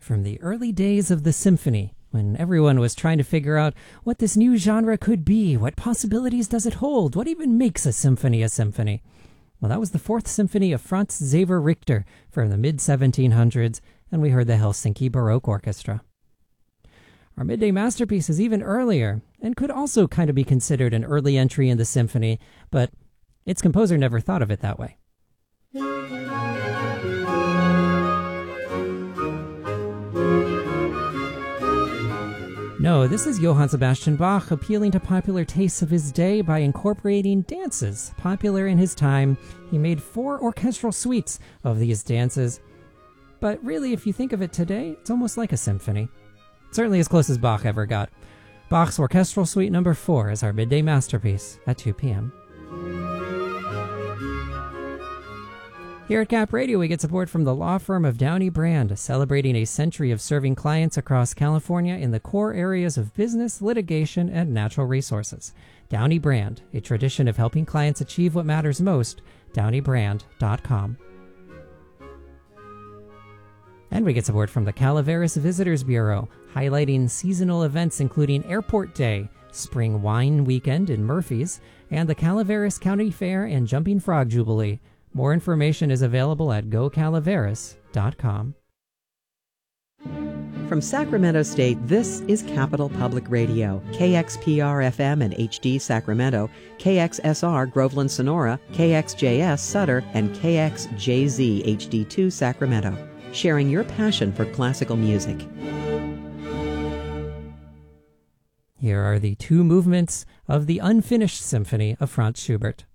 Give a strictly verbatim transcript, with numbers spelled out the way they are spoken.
from the early days of the symphony, when everyone was trying to figure out what this new genre could be, what possibilities does it hold, what even makes a symphony a symphony. Well, that was the Fourth Symphony of Franz Xaver Richter from the mid seventeen hundreds, and we heard the Helsinki Baroque Orchestra. Our midday masterpiece is even earlier, and could also kind of be considered an early entry in the symphony, but its composer never thought of it that way. No, this is Johann Sebastian Bach appealing to popular tastes of his day by incorporating dances popular in his time. He made four orchestral suites of these dances, but really, if you think of it today, it's almost like a symphony. Certainly as close as Bach ever got. Bach's Orchestral Suite number four is our midday masterpiece at two p.m. Here at Cap Radio, we get support from the law firm of Downey Brand, celebrating a century of serving clients across California in the core areas of business, litigation, and natural resources. Downey Brand, a tradition of helping clients achieve what matters most, downey brand dot com. And we get support from the Calaveras Visitors Bureau, highlighting seasonal events including Airport Day, Spring Wine Weekend in Murphy's, and the Calaveras County Fair and Jumping Frog Jubilee. More information is available at go calaveras dot com. From Sacramento State, this is Capital Public Radio, K X P R F M and H D Sacramento, K X S R Groveland Sonora, K X J S Sutter, and K X J Z H D two Sacramento, sharing your passion for classical music. Here are the two movements of the Unfinished Symphony of Franz Schubert.